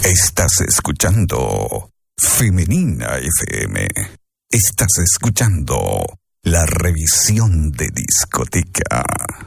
Estás escuchando Femenina FM. Estás escuchando la revisión de discoteca.